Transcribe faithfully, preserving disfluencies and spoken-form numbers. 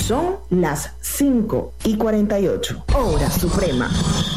Son las cinco y cuarenta y ocho. Hora Suprema.